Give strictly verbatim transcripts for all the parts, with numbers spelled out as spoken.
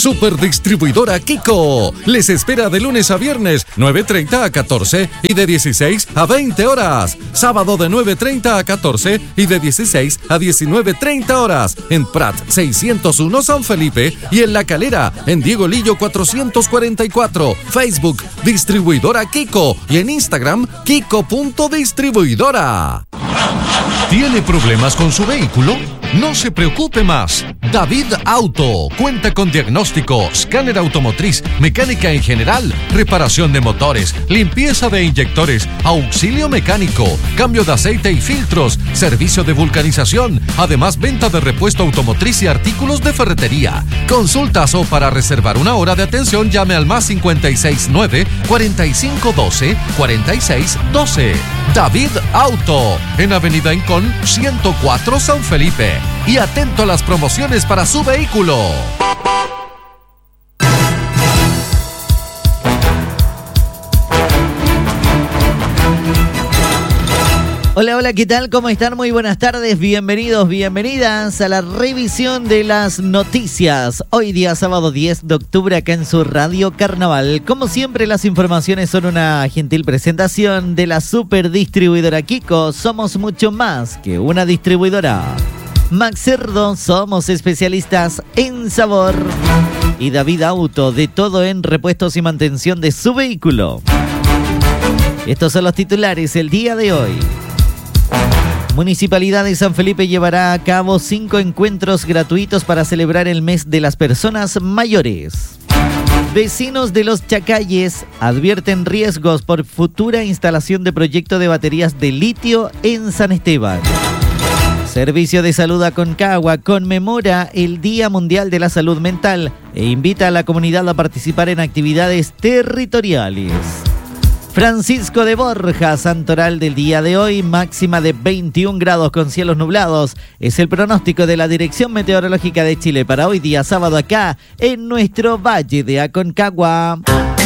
Superdistribuidora Kiko. Les espera de lunes a viernes, nueve treinta a catorce y de dieciséis a veinte horas. Sábado de nueve treinta a catorce y de dieciséis a diecinueve treinta horas. En Prat seiscientos uno San Felipe y en La Calera, en Diego Lillo cuatrocientos cuarenta y cuatro. Facebook, Distribuidora Kiko. Y en Instagram, Kiko.distribuidora. ¿Tiene problemas con su vehículo? No se preocupe más. David Auto cuenta con diagnóstico, escáner automotriz, mecánica en general, reparación de motores, limpieza de inyectores, auxilio mecánico, cambio de aceite y filtros, servicio de vulcanización, además venta de repuesto automotriz y artículos de ferretería. Consultas o para reservar una hora de atención llame al más cincuenta y seis nueve, cuarenta y cinco doce, cuarenta y seis doce. David Auto, en Avenida Incón ciento cuatro San Felipe. Y atento a las promociones para su vehículo. Hola, hola, ¿qué tal? ¿Cómo están? Muy buenas tardes, bienvenidos, bienvenidas a la revisión de las noticias. Hoy día sábado diez de octubre acá en su Radio Carnaval. Como siempre, las informaciones son una gentil presentación de la Superdistribuidora Kiko. Somos mucho más que una distribuidora. Max Cerdo, somos especialistas en sabor. Y David Auto, de todo en repuestos y mantención de su vehículo. Estos son los titulares el día de hoy. Municipalidad de San Felipe llevará a cabo cinco encuentros gratuitos para celebrar el mes de las personas mayores. Vecinos de Los Chacalles advierten riesgos por futura instalación de proyecto de baterías de litio en San Esteban. Servicio de Salud Aconcagua conmemora el Día Mundial de la Salud Mental e invita a la comunidad a participar en actividades territoriales. Francisco de Borja, santoral del día de hoy, máxima de veintiún grados con cielos nublados. Es el pronóstico de la Dirección Meteorológica de Chile para hoy día sábado acá en nuestro Valle de Aconcagua.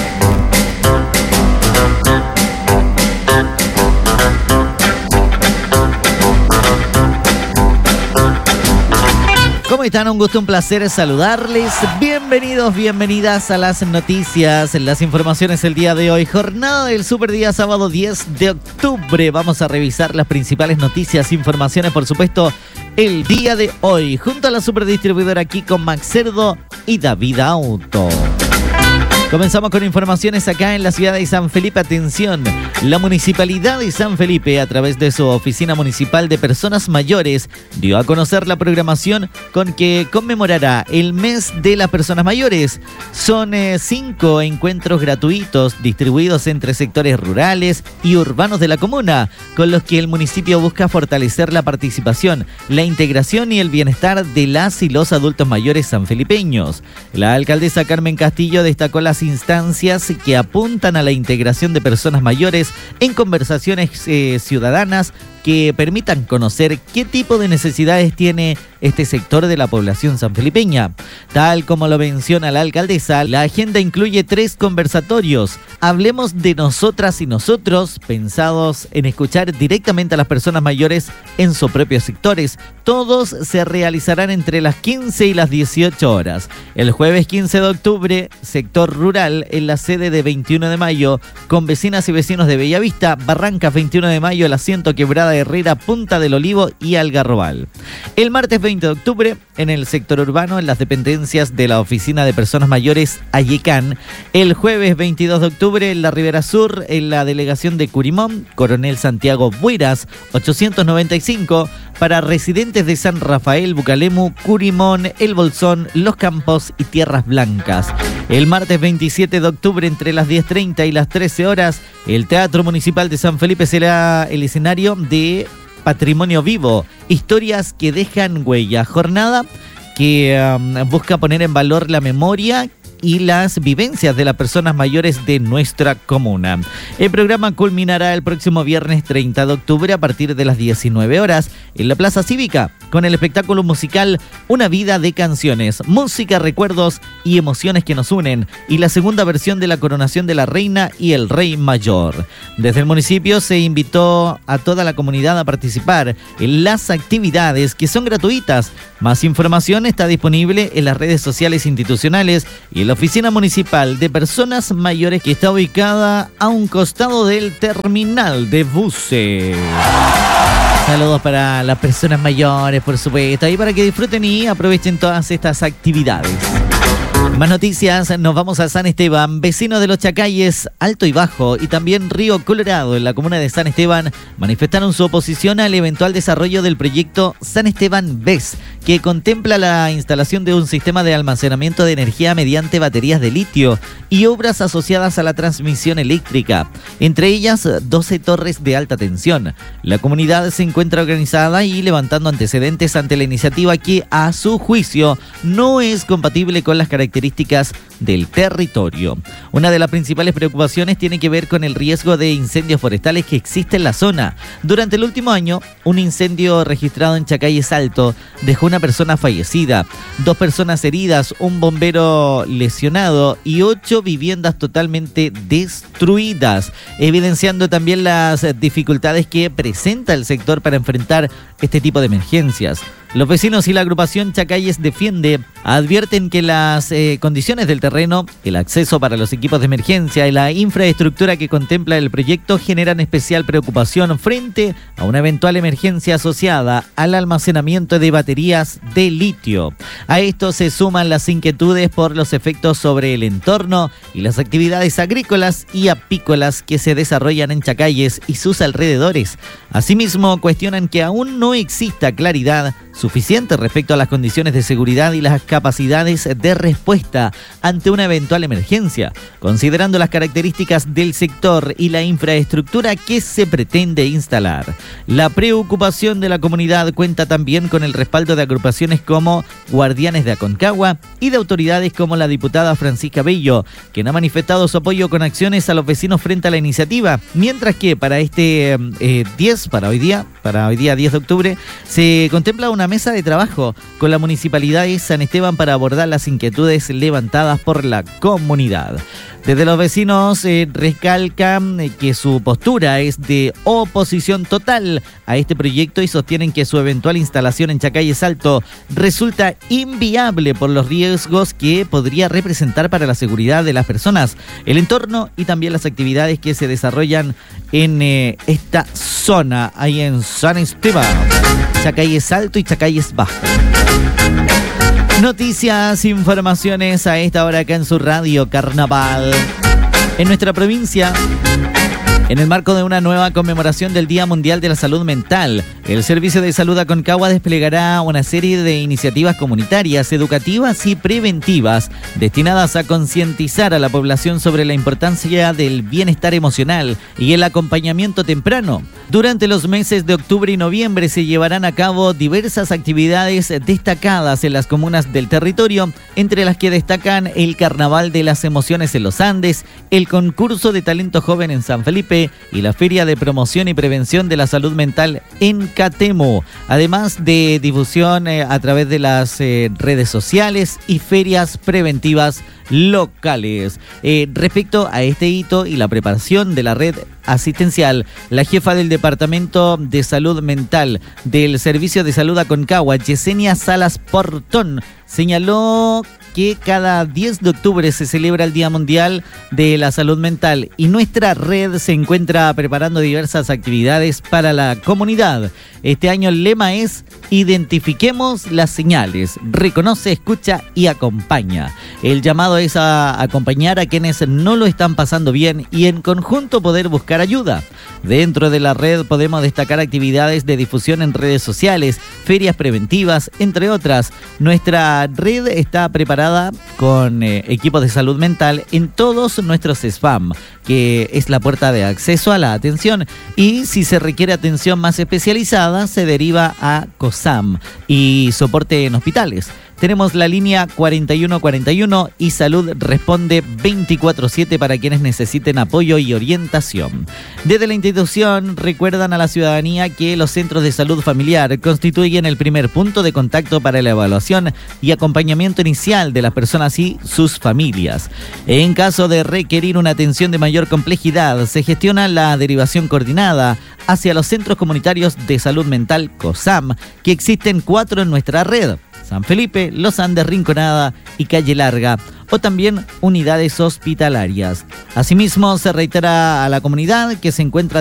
¿Cómo están? Un gusto, un placer saludarles. Bienvenidos, bienvenidas a las noticias, las informaciones el día de hoy. Jornada del super día sábado diez de octubre. Vamos a revisar las principales noticias, informaciones, por supuesto, el día de hoy. Junto a la superdistribuidora aquí con Max Cerdo y David Auto. Comenzamos con informaciones acá en la ciudad de San Felipe. Atención, la Municipalidad de San Felipe, a través de su Oficina Municipal de Personas Mayores, dio a conocer la programación con que conmemorará el mes de las personas mayores. Son eh, cinco encuentros gratuitos distribuidos entre sectores rurales y urbanos de la comuna, con los que el municipio busca fortalecer la participación, la integración y el bienestar de las y los adultos mayores sanfelipeños. La alcaldesa Carmen Castillo destacó las instancias que apuntan a la integración de personas mayores en conversaciones eh, ciudadanas que permitan conocer qué tipo de necesidades tiene este sector de la población sanfelipeña. Tal como lo menciona la alcaldesa, la agenda incluye tres conversatorios. Hablemos de nosotras y nosotros, pensados en escuchar directamente a las personas mayores en sus propios sectores. Todos se realizarán entre las quince y las dieciocho horas. El jueves quince de octubre, sector rural, en la sede de veintiuno de mayo, con vecinas y vecinos de Bellavista, Barrancas veintiuno de mayo, el asiento Quebrada Herrera, Punta del Olivo y Algarrobal. El martes veinte de octubre, en el sector urbano, en las dependencias de la Oficina de Personas Mayores Ayecán. El jueves veintidós de octubre, en la Ribera Sur, en la delegación de Curimón, Coronel Santiago Buiras, ochocientos noventa y cinco, para residentes de San Rafael, Bucalemu, Curimón, El Bolsón, Los Campos y Tierras Blancas. El martes veintisiete de octubre, entre las diez treinta y las trece horas, el Teatro Municipal de San Felipe será el escenario de Patrimonio Vivo, historias que dejan huella. Jornada que um, busca poner en valor la memoria y las vivencias de las personas mayores de nuestra comuna. El programa culminará el próximo viernes treinta de octubre a partir de las diecinueve horas en la Plaza Cívica, con el espectáculo musical Una vida de canciones, música, recuerdos y emociones que nos unen, y la segunda versión de la coronación de la reina y el rey mayor. Desde el municipio se invitó a toda la comunidad a participar en las actividades, que son gratuitas. Más información está disponible en las redes sociales institucionales y en la oficina municipal de personas mayores, que está ubicada a un costado del terminal de buses. Saludos para las personas mayores, por supuesto, y para que disfruten y aprovechen todas estas actividades. Más noticias, nos vamos a San Esteban. Vecinos de los Chacayes Alto y Bajo y también Río Colorado, en la comuna de San Esteban, manifestaron su oposición al eventual desarrollo del proyecto San Esteban B E S, que contempla la instalación de un sistema de almacenamiento de energía mediante baterías de litio y obras asociadas a la transmisión eléctrica, entre ellas doce torres de alta tensión. La comunidad se encuentra organizada y levantando antecedentes ante la iniciativa, que a su juicio no es compatible con las características del territorio. Una de las principales preocupaciones tiene que ver con el riesgo de incendios forestales que existe en la zona. Durante el último año, un incendio registrado en Chacayes Alto dejó una persona fallecida, dos personas heridas, un bombero lesionado y ocho viviendas totalmente destruidas, evidenciando también las dificultades que presenta el sector para enfrentar este tipo de emergencias. Los vecinos y la agrupación Chacayes Defiende advierten que las eh, condiciones del terreno, el acceso para los equipos de emergencia y la infraestructura que contempla el proyecto generan especial preocupación frente a una eventual emergencia asociada al almacenamiento de baterías de litio. A esto se suman las inquietudes por los efectos sobre el entorno y las actividades agrícolas y apícolas que se desarrollan en Chacayes y sus alrededores. Asimismo, cuestionan que aún no exista claridad suficiente respecto a las condiciones de seguridad y las capacidades de respuesta ante una eventual emergencia, considerando las características del sector y la infraestructura que se pretende instalar. La preocupación de la comunidad cuenta también con el respaldo de agrupaciones como Guardianes de Aconcagua y de autoridades como la diputada Francisca Bello, quien ha manifestado su apoyo con acciones a los vecinos frente a la iniciativa, mientras que para este eh, diez, para hoy día, para hoy día diez de octubre, se contempla una mesa de trabajo con la Municipalidad de San Esteban para abordar las inquietudes levantadas por la comunidad. Desde los vecinos eh, recalcan eh, que su postura es de oposición total a este proyecto y sostienen que su eventual instalación en Chacayes Alto resulta inviable por los riesgos que podría representar para la seguridad de las personas, el entorno y también las actividades que se desarrollan en eh, esta zona, ahí en San Esteban, Chacayes Alto y Chacayes Bajo. Noticias, informaciones a esta hora acá en su radio Carnaval. En nuestra provincia, en el marco de una nueva conmemoración del Día Mundial de la Salud Mental, el Servicio de Salud Aconcagua desplegará una serie de iniciativas comunitarias, educativas y preventivas destinadas a concientizar a la población sobre la importancia del bienestar emocional y el acompañamiento temprano. Durante los meses de octubre y noviembre se llevarán a cabo diversas actividades destacadas en las comunas del territorio, entre las que destacan el Carnaval de las Emociones en los Andes, el concurso de talento joven en San Felipe y la Feria de Promoción y Prevención de la Salud Mental en Catemo, además de difusión eh, a través de las eh, redes sociales y ferias preventivas locales. Eh, respecto a este hito y la preparación de la red asistencial, la jefa del Departamento de Salud Mental del Servicio de Salud Aconcagua, Yesenia Salas Portón, señaló que cada diez de octubre se celebra el Día Mundial de la Salud Mental y nuestra red se encuentra preparando diversas actividades para la comunidad. Este año el lema es Identifiquemos las señales, reconoce, escucha y acompaña. El llamado es a acompañar a quienes no lo están pasando bien y en conjunto poder buscar ayuda. Dentro de la red podemos destacar actividades de difusión en redes sociales, ferias preventivas, entre otras. Nuestra red está preparada con eh, equipos de salud mental en todos nuestros S F A M, que es la puerta de acceso a la atención, y si se requiere atención más especializada se deriva a COSAM y soporte en hospitales. Tenemos la línea cuarenta y uno cuarenta y uno y Salud responde veinticuatro siete para quienes necesiten apoyo y orientación. Desde la institución recuerdan a la ciudadanía que los centros de salud familiar constituyen el primer punto de contacto para la evaluación y acompañamiento inicial de las personas y sus familias. En caso de requerir una atención de mayor complejidad, se gestiona la derivación coordinada hacia los centros comunitarios de salud mental COSAM, que existen cuatro en nuestra red: San Felipe, Los Andes, Rinconada y Calle Larga, o también unidades hospitalarias. Asimismo, se reitera a la comunidad que se encuentra